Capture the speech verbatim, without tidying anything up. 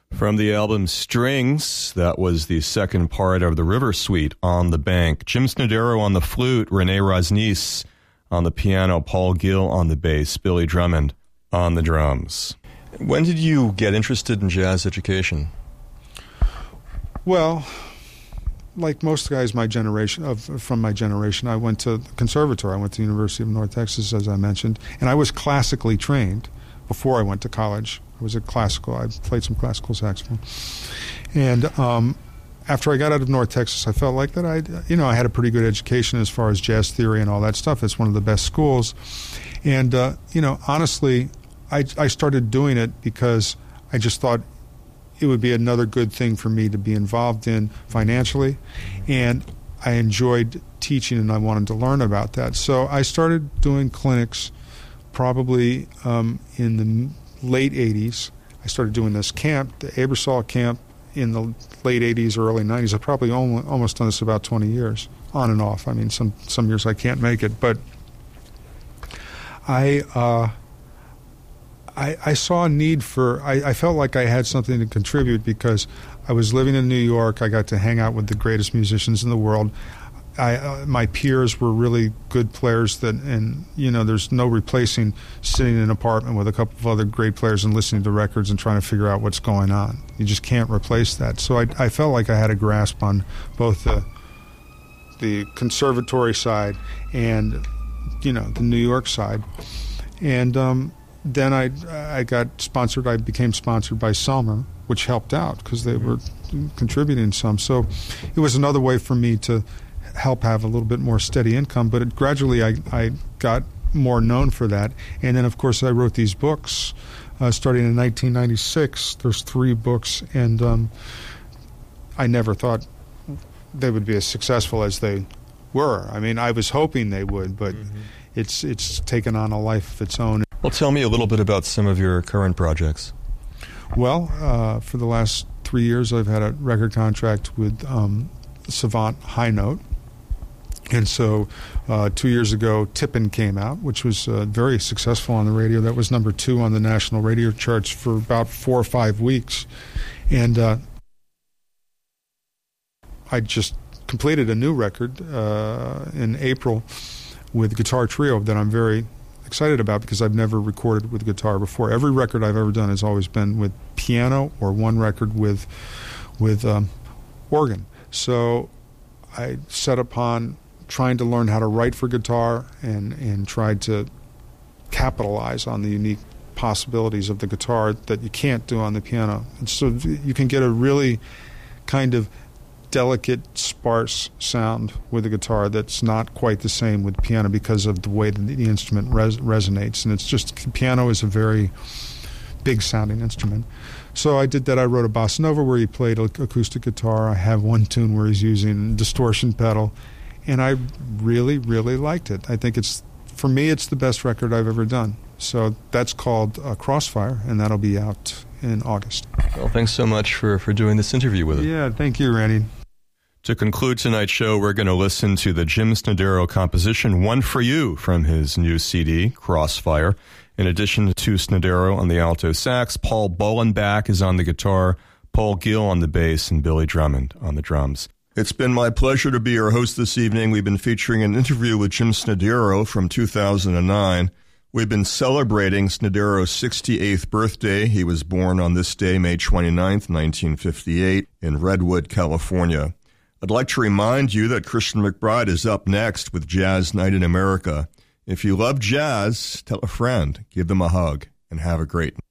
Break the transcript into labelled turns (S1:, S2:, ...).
S1: From the album Strings, that was the second part of the River Suite, On the Bank. Jim Snodero on the flute, Rene Rosnice on the piano, Paul Gill on the bass, Billy Drummond on the drums. When did you get interested in jazz education?
S2: Well, like most guys my generation of from my generation, I went to the conservatory. I went to the University of North Texas, as I mentioned, and I was classically trained before I went to college. I was a classical. I played some classical saxophone, and um, after I got out of North Texas, I felt like that I, you know, I had a pretty good education as far as jazz theory and all that stuff. It's one of the best schools, and uh, you know, honestly, I I started doing it because I just thought it would be another good thing for me to be involved in financially, and I enjoyed teaching and I wanted to learn about that. So I started doing clinics probably um, in the late eighties. I started doing this camp, the Aebersol camp, in the late eighties or early nineties. I've probably only, almost done this about twenty years, on and off. I mean, some, some years I can't make it, but I... Uh, I, I saw a need for, I, I felt like I had something to contribute because I was living in New York. I got to hang out with the greatest musicians in the world. I, uh, my peers were really good players, that, and you know, there's no replacing sitting in an apartment with a couple of other great players and listening to records and trying to figure out what's going on. You just can't replace that. So I, I felt like I had a grasp on both the the conservatory side and, you know, the New York side. And um, then I I got sponsored. I became sponsored by Selmer, which helped out because they were contributing some. So it was another way for me to help have a little bit more steady income. But it, gradually I, I got more known for that. And then, of course, I wrote these books uh, starting in nineteen ninety-six. There's three books, and um, I never thought they would be as successful as they were. I mean, I was hoping they would, but mm-hmm. it's it's taken on a life of its own.
S1: Well, tell me a little bit about some of your current projects.
S2: Well, uh, for the last three years, I've had a record contract with um, Savant High Note. And so uh, two years ago, Tippin' came out, which was uh, very successful on the radio. That was number two on the national radio charts for about four or five weeks. And uh, I just completed a new record uh, in April with Guitar Trio that I'm very excited about because I've never recorded with guitar before. Every record I've ever done has always been with piano or one record with with um, organ. So I set upon trying to learn how to write for guitar and, and tried to capitalize on the unique possibilities of the guitar that you can't do on the piano. And so you can get a really kind of delicate, sparse sound with a guitar that's not quite the same with piano because of the way that the instrument res- resonates. And it's just, piano is a very big sounding instrument. So I did that. I wrote a bossa nova where he played acoustic guitar. I have one tune where he's using a distortion pedal. And I really, really liked it. I think it's, for me, it's the best record I've ever done. So that's called uh, Crossfire, and that'll be out in August.
S1: Well, thanks so much for, for doing this interview with us.
S2: Yeah, thank you, Randy.
S1: To conclude tonight's show, we're going to listen to the Jim Snodero composition, One for You, from his new C D, Crossfire. In addition to Snodero on the alto sax, Paul Bolenbach is on the guitar, Paul Gill on the bass, and Billy Drummond on the drums. It's been my pleasure to be your host this evening. We've been featuring an interview with Jim Snodero from two thousand nine. We've been celebrating Snodero's sixty-eighth birthday. He was born on this day, May twenty-ninth, nineteen fifty-eight, in Redwood, California. I'd like to remind you that Christian McBride is up next with Jazz Night in America. If you love jazz, tell a friend, give them a hug, and have a great night.